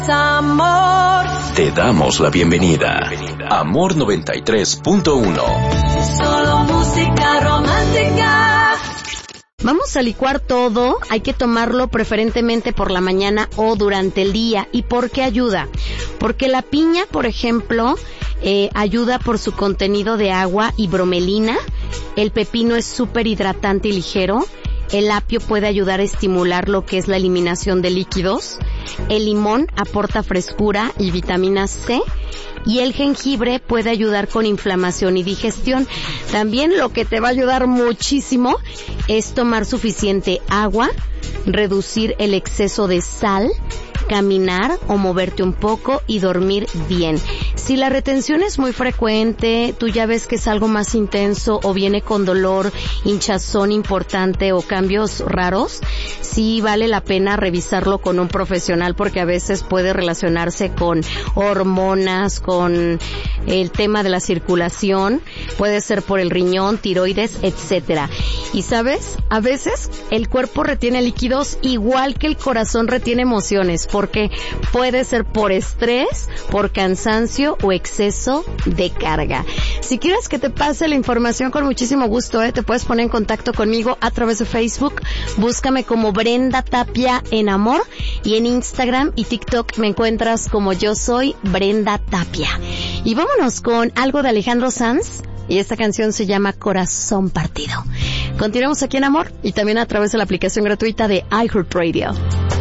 Amor. Te damos la bienvenida. Amor 93.1. Solo música romántica. Vamos a licuar todo, hay que tomarlo preferentemente por la mañana o durante el día. ¿Y por qué ayuda? Porque la piña, por ejemplo, ayuda por su contenido de agua y bromelina. El pepino es súper hidratante y ligero. El apio puede ayudar a estimular lo que es la eliminación de líquidos. El limón aporta frescura y vitamina C. Y el jengibre puede ayudar con inflamación y digestión. También lo que te va a ayudar muchísimo es tomar suficiente agua, reducir el exceso de sal, caminar o moverte un poco y dormir bien. Si la retención es muy frecuente, tú ya ves que es algo más intenso o viene con dolor, hinchazón importante o cambios raros, sí vale la pena revisarlo con un profesional porque a veces puede relacionarse con hormonas, con el tema de la circulación, puede ser por el riñón, tiroides, etcétera. Y sabes, a veces el cuerpo retiene líquidos igual que el corazón retiene emociones, porque puede ser por estrés, por cansancio o exceso de carga. Si quieres que te pase la información, con muchísimo gusto, te puedes poner en contacto conmigo a través de Facebook. Búscame como Brenda Tapia en Amor, y en Instagram y TikTok me encuentras como Yo Soy Brenda Tapia. Y vámonos con algo de Alejandro Sanz, y esta canción se llama Corazón Partido. Continuamos aquí en Amor y también a través de la aplicación gratuita de iHeartRadio.